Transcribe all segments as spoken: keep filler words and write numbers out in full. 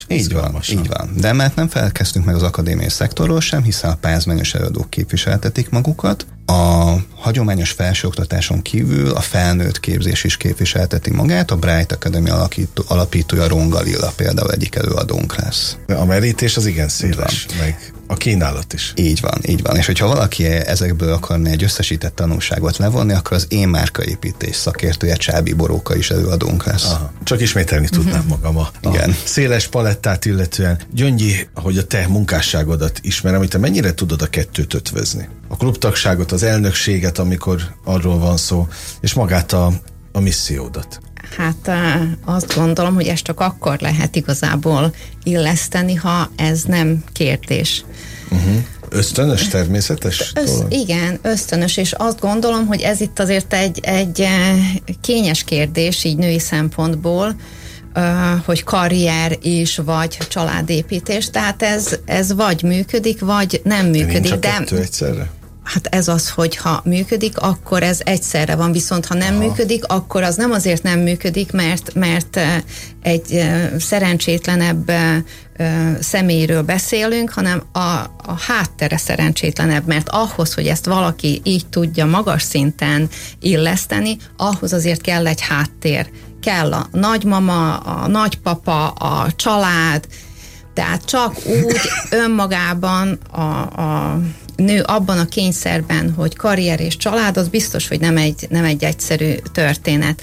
Így van, így van. De mert nem felkeztünk meg az akadémiai szektorról sem, hiszen a pályázmányos előadók képviseltetik magukat. A hagyományos felsőoktatáson kívül a felnőtt képzés is képviselteti magát. A Bright Academy alakító, alapítója Ronga Lilla például egyik előadónk lesz. A merítés az igen széles, meg a kínálat is. Így van, így van. És hogyha valaki ezekből akarna egy összesített tanulságot levonni, akkor az én márkaépítés szakértője Csábi Boróka is előadónk lesz. Aha. Csak ismételni tudnám magam a, igen. a széles palettát illetően. Gyöngyi, hogy a te munkásságodat ismerem, hogy te mennyire tudod a kettőt ötvözni. A klubtagságot, az elnökséget, amikor arról van szó, és magát a, a missziódat. Hát azt gondolom, hogy ezt csak akkor lehet igazából illeszteni, ha ez nem kérdés. Uh-huh. Ösztönös, természetes? Ösz, igen, ösztönös, és azt gondolom, hogy ez itt azért egy, egy kényes kérdés, így női szempontból, hogy karrier is, vagy családépítés, tehát ez, ez vagy működik, vagy nem működik. Nincs a de kettő egyszerre? Hát ez az, hogy ha működik, akkor ez egyszerre van, viszont ha nem Aha. működik, akkor az nem azért nem működik, mert, mert egy szerencsétlenebb személyről beszélünk, hanem a, a háttere szerencsétlenebb, mert ahhoz, hogy ezt valaki így tudja magas szinten illeszteni, ahhoz azért kell egy háttér. Kell a nagymama, a nagypapa, a család, tehát csak úgy önmagában a, a nő abban a kényszerben, hogy karrier és család, az biztos, hogy nem egy, nem egy egyszerű történet.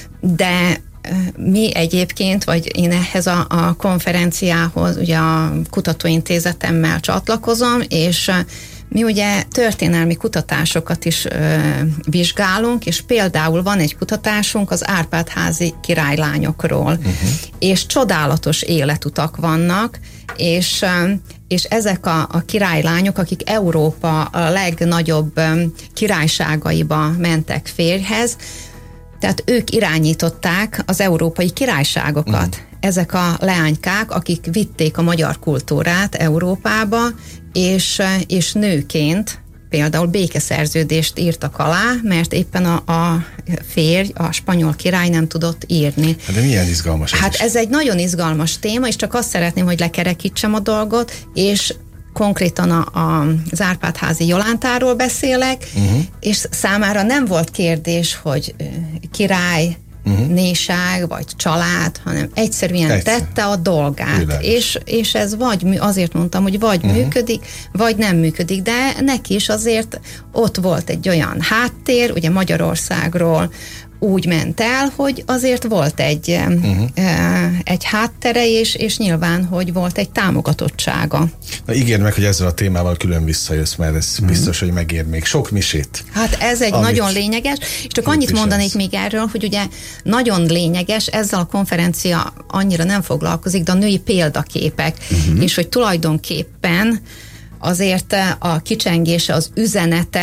De mi egyébként, vagy én ehhez a, a konferenciához, ugye a kutatóintézetemmel csatlakozom, és mi ugye történelmi kutatásokat is ö, vizsgálunk, és például van egy kutatásunk az Árpád-házi királylányokról, uh-huh. és csodálatos életutak vannak, és, és ezek a, a királylányok, akik Európa a legnagyobb királyságaiba mentek férjhez, tehát ők irányították az európai királyságokat. Uh-huh. Ezek a leánykák, akik vitték a magyar kultúrát Európába, és, és nőként például békeszerződést írtak alá, mert éppen a, a férj, a spanyol király nem tudott írni. Hát de milyen izgalmas ez Hát is. ez egy nagyon izgalmas téma, és csak azt szeretném, hogy lekerekítsem a dolgot, és konkrétan a, a, az Árpád-házi Jolántáról beszélek, uh-huh. és számára nem volt kérdés, hogy király, uh-huh. néság, vagy család, hanem egyszerűen Egyszer. tette a dolgát. És, és ez vagy, azért mondtam, hogy vagy uh-huh. működik, vagy nem működik, de neki is azért ott volt egy olyan háttér, ugye Magyarországról úgy ment el, hogy azért volt egy, uh-huh. egy háttere, és, és nyilván, hogy volt egy támogatottsága. Na ígérd meg, hogy ezzel a témával külön visszajössz, mert ez uh-huh. biztos, hogy megér még sok misét. Hát ez egy nagyon lényeges, és csak annyit mondanék még erről, hogy ugye nagyon lényeges, ezzel a konferencia annyira nem foglalkozik, de a női példaképek, uh-huh. és hogy tulajdonképpen azért a kicsengése, az üzenete,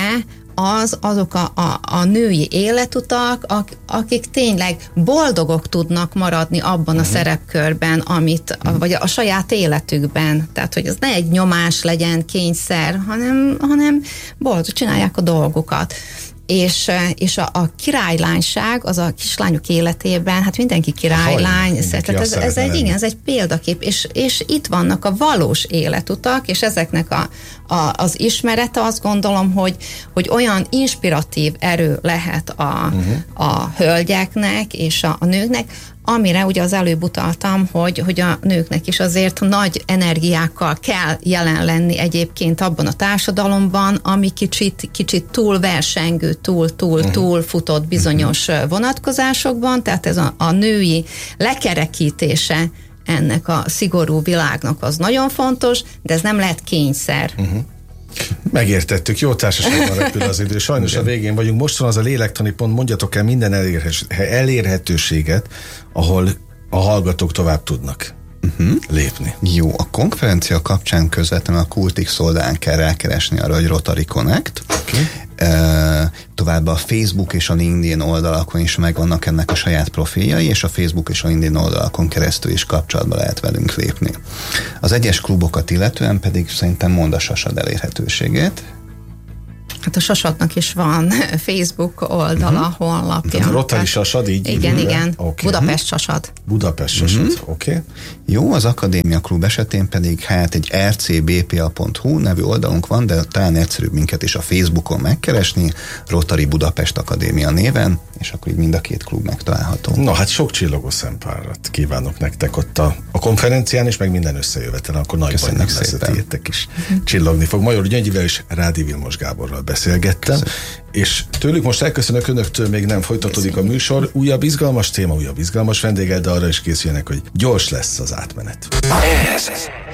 az azok a, a, a női életutak, ak, akik tényleg boldogok tudnak maradni abban uh-huh. a szerepkörben, amit, uh-huh. vagy a, a saját életükben. Tehát, hogy ez ne egy nyomás legyen, kényszer, hanem, hanem boldog, csinálják a dolgukat. És, és a, a királylányság az a kislányok életében, hát mindenki királylány, tehát ez, ez egy, igen, ez egy példakép, és, és itt vannak a valós életutak, és ezeknek a, a, az ismerete, azt gondolom, hogy, hogy olyan inspiratív erő lehet a, uh-huh. a hölgyeknek és a, a nőknek, amire ugye az előbb utaltam, hogy, hogy a nőknek is azért nagy energiákkal kell jelen lenni egyébként abban a társadalomban, ami kicsit, kicsit túl versengő, túl, túl, uh-huh. túl futott bizonyos uh-huh. vonatkozásokban, tehát ez a, a női lekerekítése ennek a szigorú világnak az nagyon fontos, de ez nem lehet kényszer. Uh-huh. Megértettük, jó társaságban repül az idő. Sajnos igen. a végén vagyunk. Most van az a lélektani pont, mondjatok el minden elérhes, elérhetőséget, ahol a hallgatók tovább tudnak uh-huh. lépni. Jó, a konferencia kapcsán közvetlenül a Kultix oldalán kell rákeresni arra, hogy Rotary Connect. Okay. E, továbbá a Facebook és a LinkedIn oldalakon is megvannak ennek a saját profiljai, és a Facebook és a LinkedIn oldalakon keresztül is kapcsolatba lehet velünk lépni. Az egyes klubokat illetően pedig szerintem mondd a Sasad elérhetőségét. Hát a Sasatnak is van Facebook oldala, uh-huh. honlapja. Tehát a Rotary Sasad, így igen, így igen. Okay. Budapest Sasad. Budapest Sasad, uh-huh. oké. Okay. Jó, az Akadémia Klub esetén pedig hát egy er cé bé pé á pont hú nevű oldalunk van, de talán egyszerűbb minket is a Facebookon megkeresni, Rotary Budapest Akadémia néven, és akkor így mind a két klub megtalálható. Na hát sok csillogos szempárat kívánok nektek ott a, a konferencián, és meg minden összejövetelen, akkor nagy baj nem lesz, tiétek is csillogni fog. Major Gyöngyivel és Rádi Vilmos Gáborral beszélgettem, köszönöm. És tőlük most elköszönök, önöktől még nem folytatódik a műsor. Újabb izgalmas téma, újabb izgalmas vendéggel, de arra is készüljenek, hogy gyors lesz az átmenet. Ez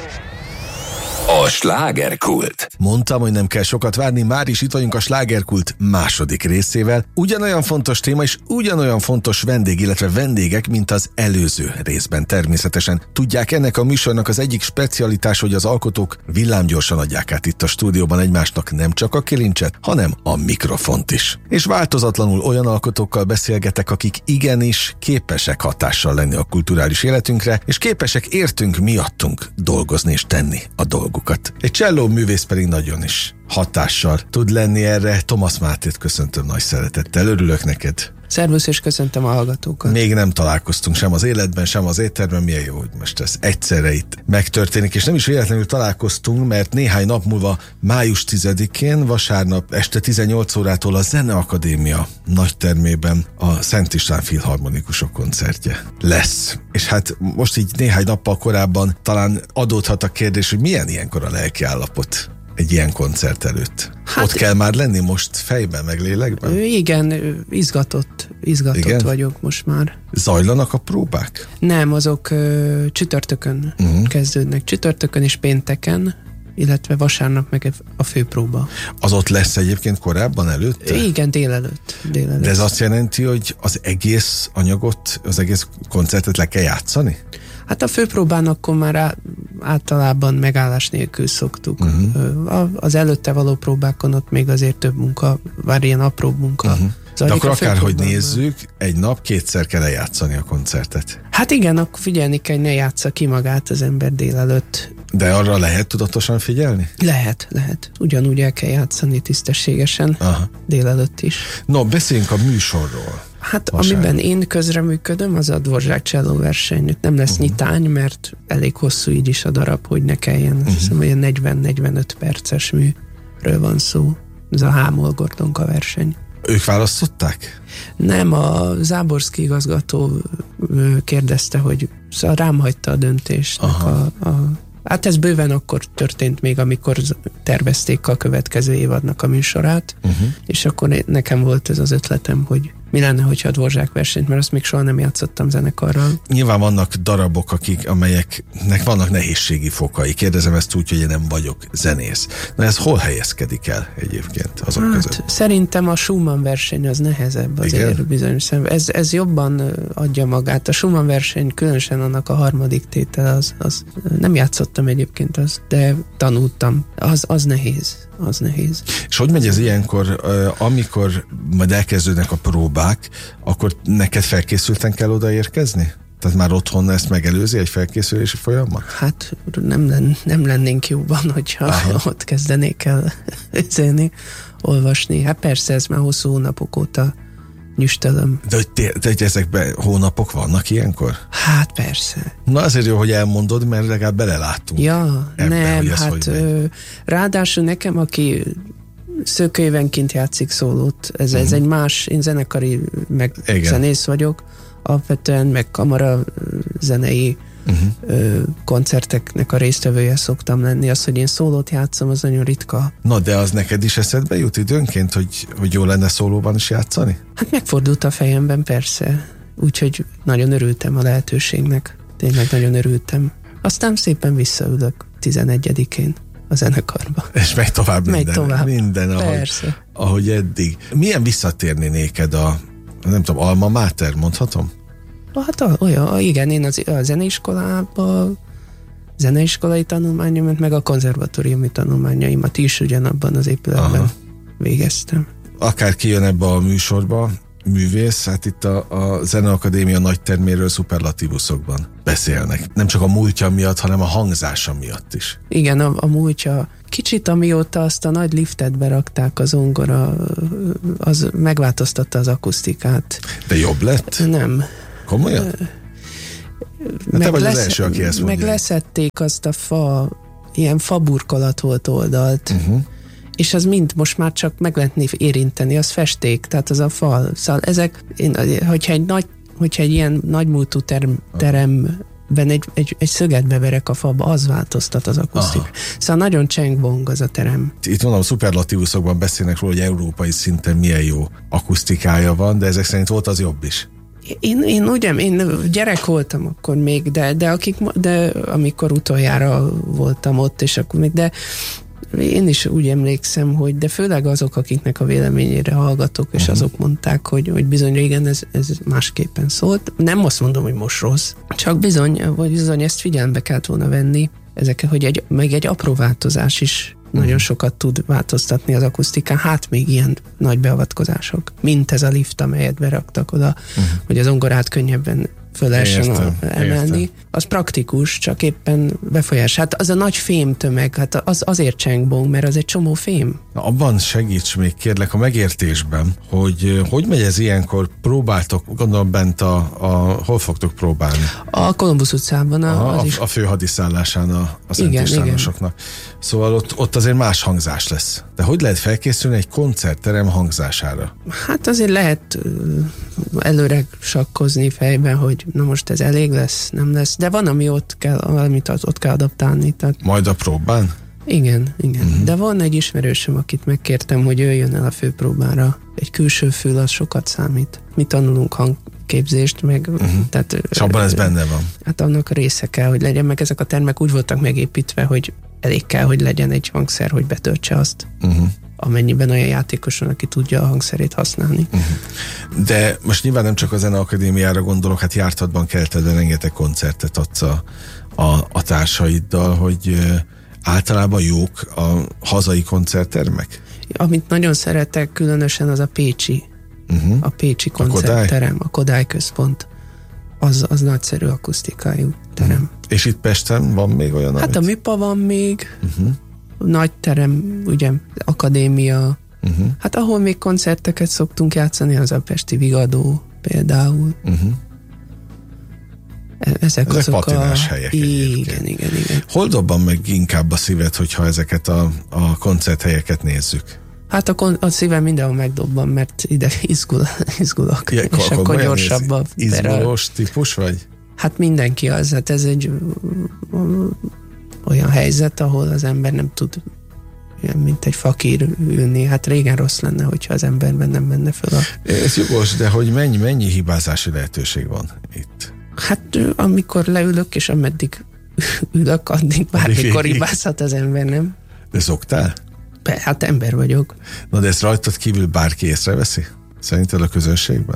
a Slágerkult. Mondtam, hogy nem kell sokat várni, már is itt vagyunk a Slágerkult második részével. Ugyanolyan fontos téma és ugyanolyan fontos vendég, illetve vendégek, mint az előző részben természetesen. Tudják, ennek a műsornak az egyik specialitás, hogy az alkotók villámgyorsan adják át itt a stúdióban egymásnak nem csak a kilincset, hanem a mikrofont is. És változatlanul olyan alkotókkal beszélgetek, akik igenis képesek hatással lenni a kulturális életünkre, és képesek értünk miattunk dolgozni és tenni a dolgukat. Egy cselló művész pedig nagyon is hatással tud lenni erre. Thomas Mátét köszöntöm nagy szeretettel, örülök neked. Szervusz, és köszöntöm a hallgatókat. Még nem találkoztunk sem az életben, sem az étterben, milyen jó, hogy most ez egyszerre itt megtörténik, és nem is véletlenül találkoztunk, mert néhány nap múlva május tizedikén, vasárnap este tizennyolc órától a Zeneakadémia nagytermében a Szent István Filharmonikusok koncertje lesz. És hát most így néhány nappal korábban talán adódhat a kérdés, hogy milyen ilyenkor a lelki állapot egy ilyen koncert előtt. Hát, ott kell már lenni most fejben, meg lélekben? Igen, izgatott, izgatott igen? vagyok most már. Zajlanak a próbák? Nem, azok ö, csütörtökön uh-huh. kezdődnek. Csütörtökön és pénteken, illetve vasárnap meg a főpróba. Az ott lesz egyébként korábban előtte? Igen, délelőtt. délelőtt. De ez azt jelenti, hogy az egész anyagot, az egész koncertet le kell játszani? Hát a főpróbán akkor már á, általában megállás nélkül szoktuk. Uh-huh. Az előtte való próbákon ott még azért több munka, vár ilyen apró munka. Uh-huh. De akkor akárhogy nézzük, egy nap kétszer kell lejátszani a koncertet. Hát igen, akkor figyelni kell, hogy ne játsza ki magát az ember délelőtt. De arra lehet tudatosan figyelni? Lehet, lehet. Ugyanúgy el kell játszani tisztességesen. Aha. Délelőtt is. No, beszéljünk a műsorról. Hát vasárnap. Amiben én közreműködöm, az a Dvorzsák cselló verseny. Nem lesz uh-huh. nyitány, mert elég hosszú így is a darab, hogy ne kelljen. Uh-huh. Hiszem, olyan negyven-negyvenöt perces műről van szó. Ez a Hámol Gordonka verseny. Ők választották? Nem, a Záborszky igazgató kérdezte, hogy szóval rám hagyta a döntést. A, a, hát ez bőven akkor történt még, amikor tervezték a következő évadnak a műsorát, uh-huh. és akkor nekem volt ez az ötletem, hogy mi lenne, hogyha a Dvorzsák versenyt, mert azt még soha nem játszottam zenekarral. Nyilván vannak darabok, akik, amelyeknek vannak nehézségi fokai. Kérdezem ezt úgy, hogy én nem vagyok zenész. Na ez hol helyezkedik el egyébként azok hát, között? Szerintem a Schumann verseny az nehezebb azért bizonyos szemben. Ez, ez jobban adja magát. A Schumann verseny, különösen annak a harmadik tétel, az, az nem játszottam egyébként, az, de tanultam. Az, az nehéz. Az nehéz. És hogy megy ez ilyenkor, amikor majd elkezdődnek a próbák, akkor neked felkészülten kell odaérkezni? Tehát már otthon ezt megelőzi egy felkészülési folyamat? Hát nem, len, nem lennénk jóban, hogyha aha. ott kezdenék el üzélni, olvasni. Hát persze, ez már hosszú hónapok óta nyüstölöm. De hogy, te, de hogy ezekben hónapok vannak ilyenkor? Hát persze. Na azért jó, hogy elmondod, mert legalább beleláttunk. Ja, ebben, nem, hát ö, ráadásul nekem, aki szökőévenként játszik szólót, ez, uh-huh. ez egy más, én zenekari, meg igen. zenész vagyok, alapvetően, meg kamara zenei uh-huh. ö, koncerteknek a résztvevője szoktam lenni. Az, hogy én szólót játszom, az nagyon ritka. Na, de az neked is eszedbe jut időnként, hogy, hogy jó lenne szólóban is játszani? Hát megfordult a fejemben, persze. Úgyhogy nagyon örültem a lehetőségnek. Tényleg nagyon örültem. Aztán szépen visszaülök tizenegyedikén a zenekarba. És megy tovább minden. Megy tovább. Minden, ahogy, ahogy eddig. Milyen visszatérni néked a, nem tudom, alma mater, mondhatom? Hát olyan, igen, én az, a zeneiskolába, zeneiskolai tanulmányomat, meg a konzervatóriumi tanulmányaimat is ugyanabban az épületben aha. végeztem. Akár kijön ebbe a műsorba, művész, hát itt a, a Zeneakadémia nagyterméről szuperlatívuszokban beszélnek. Nem csak a múltja miatt, hanem a hangzása miatt is. Igen, a, a múltja Kicsit amióta azt a nagy liftet berakták a zongora, az megváltoztatta az akusztikát. De jobb lett? Nem. Komolyan? Hát te vagy lesz, az első, aki ezt mondja. Meg leszették azt a fa, ilyen faburkolat volt oldalt, uh-huh. és az mind most már csak meg lehetné érinteni, az festék, tehát az a fal. Szóval ezek, én, hogyha egy nagy, hogyha egy ilyen nagymúltú term, teremben egy, egy, egy szöget beverek a faba, az változtat az akusztika. Aha. Szóval nagyon cseng-bong az a terem. Itt mondom, szuperlatívuszokban beszélnek róla, hogy európai szinten milyen jó akusztikája van, de ezek szerint volt az jobb is. Én, én ugye, én gyerek voltam akkor még, de, de, akik, de amikor utoljára voltam ott, és akkor még, de én is úgy emlékszem, hogy de főleg azok, akiknek a véleményére hallgatok, és uh-huh. azok mondták, hogy, hogy bizony régen ez, ez másképpen szólt. Nem azt mondom, hogy most rossz, csak bizony, vagy bizony ezt figyelembe kellett volna venni, ezeket, hogy egy, meg egy apró változás is nagyon uh-huh. sokat tud változtatni az akusztikán, hát még ilyen nagy beavatkozások, mint ez a lift, amelyet beraktak oda, uh-huh. hogy az zongorát könnyebben föl lehessen emelni. Értem. Az praktikus, csak éppen befolyás. Hát az a nagy fémtömeg, hát az azért cseng-bong, mert az egy csomó fém. Na, abban segíts még kérlek a megértésben, hogy hogy megy ez ilyenkor, próbáltok, gondolom bent a, a hol fogtok próbálni? A Kolumbusz utcában. A, Aha, az a, is. a fő hadiszállásán a, a Szent Istvánosoknak. Szóval ott, ott azért más hangzás lesz. De hogy lehet felkészülni egy koncertterem hangzására? Hát azért lehet előre sakkozni fejben, hogy na most ez elég lesz, nem lesz, de van, ami ott kell, amit az ott kell adaptálni. Tehát... Majd a próbán? Igen, igen. Uh-huh. De van egy ismerősöm, akit megkértem, hogy jöjjön el a főpróbára. Egy külső fül, az sokat számít. Mi tanulunk hangképzést, meg... Uh-huh. Tehát, és abban ez benne van. Hát annak a része kell, hogy legyen, meg ezek a termek úgy voltak megépítve, hogy elég kell, hogy legyen egy hangszer, hogy betöltse azt. Uh-huh. Amennyiben olyan játékos van, aki tudja a hangszerét használni. Uh-huh. De most nyilván nem csak a Zeneakadémiára gondolok, hát jártatban kelted, de rengeteg koncertet adsz a, a, a társaiddal, hogy általában jók a hazai koncerttermek? Amit nagyon szeretek különösen, az a pécsi. Uh-huh. A pécsi koncertterem, a Kodály Központ. Az, az nagyszerű akusztikájú terem. Uh-huh. És itt Pesten van még olyan? Hát amit... a Műpa van még, uh-huh. nagy terem, ugye, akadémia. Uh-huh. Hát ahol még koncerteket szoktunk játszani, az a pesti Vigadó például. Uh-huh. Ezek, ezek azok patinás a... helyek. Igen, igen, igen. Hol dobban meg inkább a szíved, hogyha ezeket a, a koncerthelyeket nézzük? Hát a, kon- a szívem mindenhol megdobban, mert ide izgul, izgulok. Ja, és akkor, akkor gyorsabb a... Izgulós típus vagy? Hát mindenki az, hát ez egy olyan helyzet, ahol az ember nem tud mint egy fakír ülni. Hát régen rossz lenne, hogyha az emberben nem menne föl a... Ez jogos, de hogy mennyi, mennyi hibázási lehetőség van itt? Hát amikor leülök, és ameddig ülök, addig bármikor hibázhat az ember, nem? De szoktál? Be, hát ember vagyok. Na de ezt rajtad kívül bárki észreveszi? Szerinted a közönségben?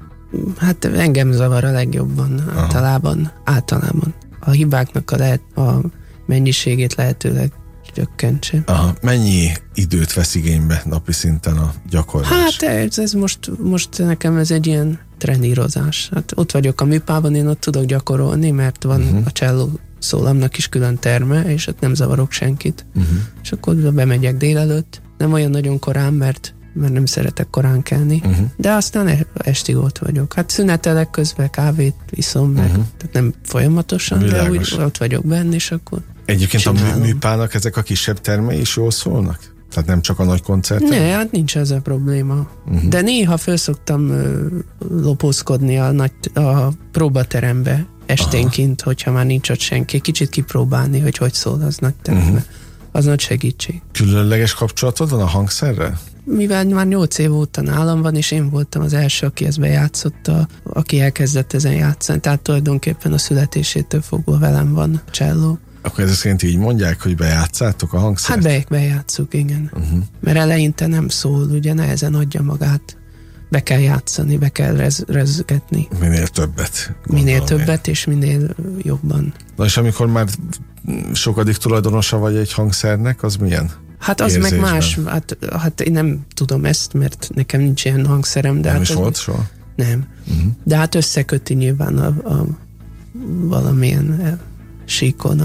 Hát engem zavar a legjobban. Aha. Általában. Általában. A hibáknak a, lehet, a mennyiségét lehetőleg csökkentse. Aha. Mennyi időt vesz igénybe napi szinten a gyakorlás? Hát ez, ez most, most nekem ez egy ilyen trenírozás. Hát ott vagyok a Műpában, én ott tudok gyakorolni, mert van uh-huh. a cselló szólamnak is külön terme, és ott nem zavarok senkit. Uh-huh. És akkor bemegyek délelőtt. Nem olyan nagyon korán, mert, mert nem szeretek korán kelni. Uh-huh. De aztán estig ott vagyok. Hát szünetelek közben, kávét iszom meg. Uh-huh. Tehát nem folyamatosan, Világos. De úgy ott vagyok benne, és akkor egyébként csinálom. A Műpának ezek a kisebb termei is jól szólnak? Tehát nem csak a nagy koncertek? Ne, hát nincs ez a probléma. Uh-huh. De néha föl szoktam uh, lopózkodni a, nagy, a próbaterembe esténként, aha. hogyha már nincs ott senki. Kicsit kipróbálni, hogy hogy szól az nagy terembe. Uh-huh. Az nagy segítség. Különleges kapcsolatod van a hangszerrel? Mivel már nyolc év óta nálam van, és én voltam az első, aki ezt bejátszotta, aki elkezdett ezen játszani. Tehát tulajdonképpen a születésétől fogva velem van a cselló. Akkor ez szerint így mondják, hogy bejátszátok a hangszert? Hát be, bejátszuk, igen. Uh-huh. Mert eleinte nem szól, ugye nehezen adja magát. Be kell játszani, be kell rez, rezgetni. Minél többet. Minél többet, és minél jobban. Na és amikor már sokadik tulajdonosa vagy egy hangszernek, az milyen? Hát az érzésben? Meg más, hát, hát én nem tudom ezt, mert nekem nincs ilyen hangszerem. De nem hát is az, volt soha? Nem. Uh-huh. De hát összeköti nyilván a, a valamilyen síkon a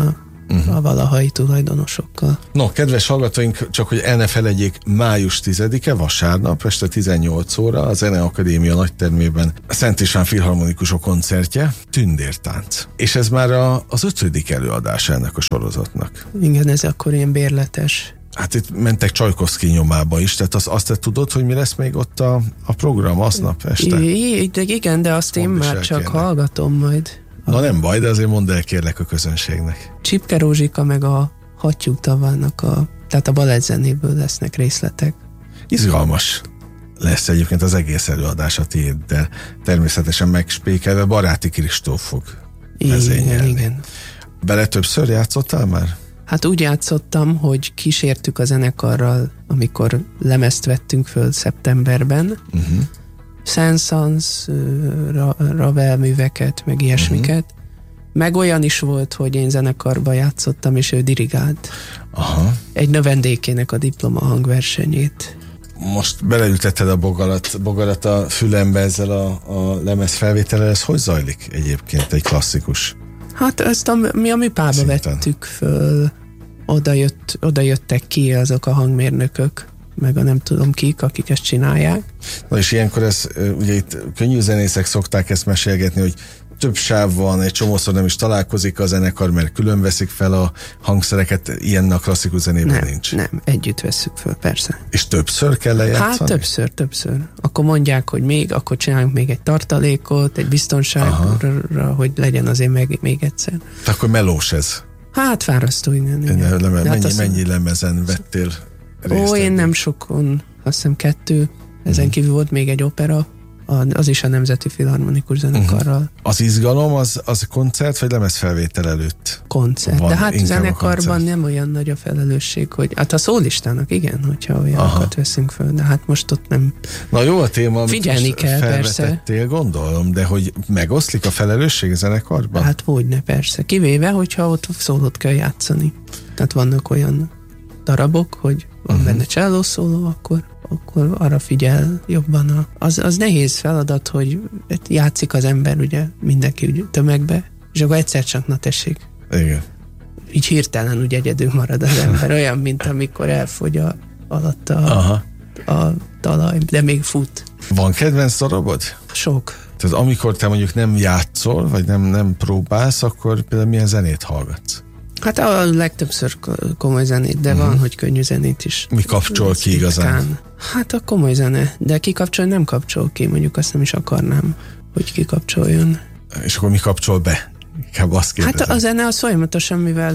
uh-huh. a valahai tulajdonosokkal. No, kedves hallgatóink, csak hogy el ne felejtjék, május tizedike, vasárnap, este tizennyolc óra, a Zeneakadémia nagytermében a Szent István Filharmonikusok koncertje, Tündértánc. És ez már a, az ötödik előadás ennek a sorozatnak. Igen, ez akkor ilyen bérletes. Hát itt mentek Csajkovszky nyomába is, tehát azt, azt te tudod, hogy mi lesz még ott a, a program aznap este? I, I, igen, de azt én már csak kérlek. hallgatom majd. Na nem baj, de azért mondd el kérlek a közönségnek. Csipke Rózsika meg a Hattyúk tavának a, tehát a balettzenéből lesznek részletek. Izgalmas lesz egyébként az egész előadás a tiéd, de természetesen megspékelve Baráti Kristóf fog vezényelni. Igen, igen. Bele többször játszottál már? Hát úgy játszottam, hogy kísértük a zenekarral, amikor lemezt vettünk föl szeptemberben, uh-huh. Saint-Saëns, Ra- Ravel műveket, meg ilyesmiket. Uh-huh. Meg olyan is volt, hogy én zenekarba játszottam, és ő dirigált. Aha. Egy növendékének a diploma hangversenyét. Most beleültetted a bogarat, bogarat a fülembe ezzel a, a lemez felvétellel, ez hogy zajlik egyébként egy klasszikus? Hát ezt a, mi a műpába szinten vettük föl, oda, jött, oda jöttek ki azok a hangmérnökök, meg a nem tudom kik, akik ezt csinálják. Na és ilyenkor ez, ugye itt könnyű zenészek szokták ezt mesélgetni, hogy több sáv van, egy csomószor nem is találkozik a zenekar, mert külön veszik fel a hangszereket, ilyen a klasszikus zenében nem, nincs. Nem, együtt vesszük föl, persze. És többször kell lejátszani? Hát többször, többször. Akkor mondják, hogy még, akkor csinálunk még egy tartalékot, egy biztonságra, aha, hogy legyen azért meg, még egyszer. Tehát akkor melós ez? Hát fárasztó, igen. igen. Leme, mennyi, hát mennyi lemezen vettél részt? Ó, én nem sokon, azt hiszem kettő. Ezen uh-huh. kívül volt még egy opera, az is a Nemzeti Filharmonikus Zenekarral. Uh-huh. Az izgalom, az, az koncert, vagy lemezfelvétel előtt? Koncert, van, de hát zenekarban nem olyan nagy a felelősség, hogy hát a szólistának igen, hogyha olyanokat veszünk föl, de hát most ott nem. Na jó a téma, amit figyelni kell, persze. Gondolom, de hogy megoszlik a felelősség a zenekarban? Hát hogyne, persze. Kivéve, hogyha ott szólót kell játszani. Tehát vannak olyan darabok, hogy van uh-huh. benne csellószóló, akkor akkor arra figyel jobban. A, az, az nehéz feladat, hogy játszik az ember, ugye mindenki ugye, tömegbe, és akkor egyszer csak na tessék. Igen. Így hirtelen úgy egyedül marad az ember, olyan, mint amikor elfogy a, alatt a, a talaj, de még fut. Van kedvenc darabod? Sok. Tehát amikor te mondjuk nem játszol, vagy nem, nem próbálsz, akkor például milyen zenét hallgatsz? Hát a legtöbbször komoly zenét, de uh-huh. van, hogy könnyű zenét is. Mi kapcsol ki igazán? Hát a komoly zene, de kikapcsol, nem kapcsol ki, mondjuk azt nem is akarnám, hogy kikapcsoljon. És akkor mi kapcsol be? Inkább azt kérdezem. Hát a zene az folyamatosan, mivel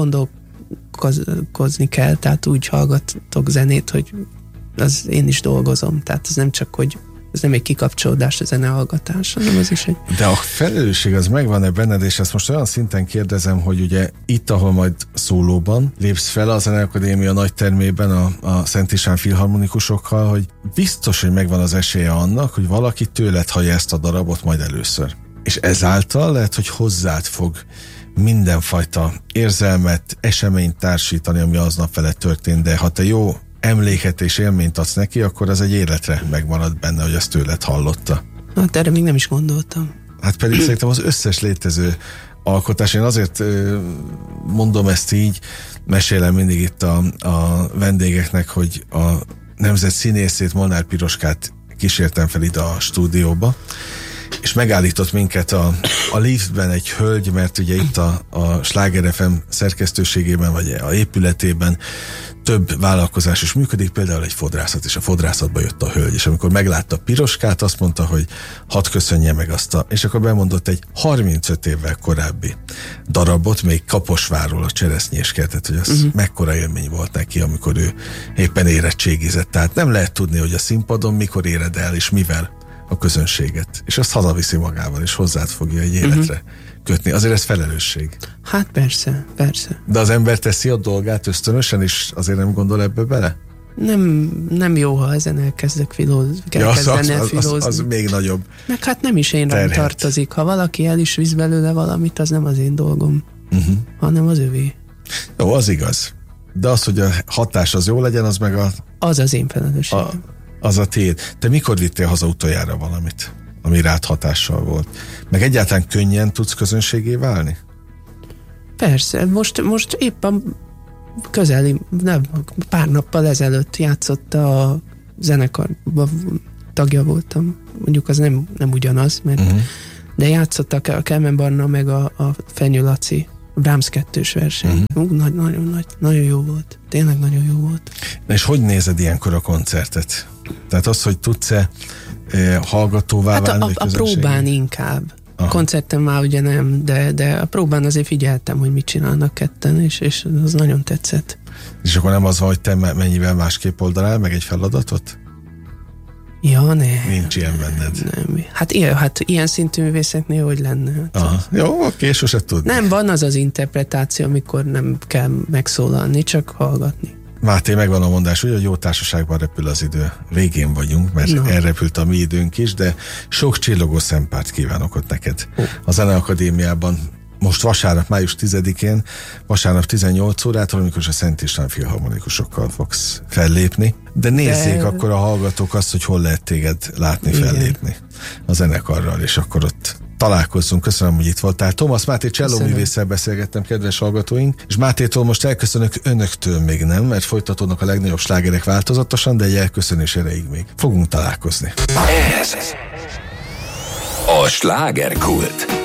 gondolkozni kell, tehát úgy hallgatok zenét, hogy az én is dolgozom, tehát ez nem csak, hogy ez nem egy kikapcsolódás a zenehallgatás, hanem az is egy... De a felelősség az megvan-e benned, és ezt most olyan szinten kérdezem, hogy ugye itt, ahol majd szólóban lépsz fel a Zeneakadémia nagytermében a, a Szent István Filharmonikusokkal, hogy biztos, hogy megvan az esélye annak, hogy valaki tőled hallja ezt a darabot majd először. És ezáltal lehet, hogy hozzád fog mindenfajta érzelmet, eseményt társítani, ami aznap vele történt, de ha te jó emléket és élményt adsz neki, akkor az egy életre megmarad benne, hogy azt tőled hallotta. Hát erre még nem is gondoltam. Hát pedig szerintem az összes létező alkotás, én azért mondom ezt így, mesélem mindig itt a, a vendégeknek, hogy a nemzet színészét, Molnár Piroskát kísértem fel ide a stúdióba, és megállított minket a, a liftben egy hölgy, mert ugye itt a, a Sláger ef em szerkesztőségében, vagy a épületében több vállalkozás is működik, például egy fodrászat, és a fodrászatba jött a hölgy, és amikor meglátta Piroskát, azt mondta, hogy hadd köszönje meg azt a, és akkor bemondott egy harmincöt évvel korábbi darabot, még Kaposvárról, a Cseresznyéskertet, hogy az uh-huh. mekkora élmény volt neki, amikor ő éppen érettségizett. Tehát nem lehet tudni, hogy a színpadon mikor éred el, és mivel a közönséget. És azt hazaviszi magával, és hozzád fogja egy életre uh-huh. kötni. Azért ez felelősség. Hát persze, persze. De az ember teszi a dolgát ösztönösen, és azért nem gondol ebbe bele? Nem, nem jó, ha ezen elkezdek filózni. Ja, az, az, az, az, az még nagyobb. Meg hát nem is én rám tartozik. Ha valaki el is visz belőle valamit, az nem az én dolgom, uh-huh. hanem az övé. Jó, az igaz. De az, hogy a hatás az jó legyen, az meg a... Az az én felelősségem. A, az a tiéd. Te mikor vittél haza utoljára valamit, ami rád hatással volt? Meg egyáltalán könnyen tudsz közönségé válni? Persze, most, most éppen közeli, nem, pár nappal ezelőtt játszott a zenekarban, tagja voltam. Mondjuk az nem, nem ugyanaz, mert uh-huh. de játszottak a Kelmen Barna meg a, a Fenyő Laci, a Brahms kettős verseny. Uh-huh. Nagy, nagyon, nagy, nagyon jó volt. Tényleg nagyon jó volt. Na és hogy nézed ilyenkor a koncertet? Tehát az, hogy tudsz-e eh, hallgatóvá hát válni? A, a, a próbán inkább. A koncerten már ugye nem, de, de a próbán azért figyeltem, hogy mit csinálnak ketten, és, és az nagyon tetszett. És akkor nem az van, hogy te mennyivel másképp oldalál meg egy feladatot? Ja, ne. Nincs ilyen benned. Nem. Hát ilyen, hát ilyen szintű művészeknél hogy lenne? Hát aha. Jó, oké, sose tudni. Nem, van az az interpretáció, amikor nem kell megszólalni, csak hallgatni. Máté, megvan a mondás, ugye, hogy jó társaságban repül az idő. Végén vagyunk, mert no. elrepült a mi időnk is, de sok csillogó szempárt kívánok ott neked. Oh. A Zeneakadémiában most vasárnap, május tizedikén, vasárnap tizennyolc órától, amikor a Szent István filharmonikusokkal fogsz fellépni. De nézzék de... akkor a hallgatók azt, hogy hol lehet téged látni, igen. fellépni a zenekarral, és akkor ott találkozzunk. Köszönöm, hogy itt voltál. Thomas Máté csellóművésszel beszélgettem, kedves hallgatóink, és Mátétól most elköszönök, önöktől még nem, mert folytatódnak a legnagyobb slágerek változatosan, de egy elköszönés erejéig még fogunk találkozni. Ez a Slágerkult.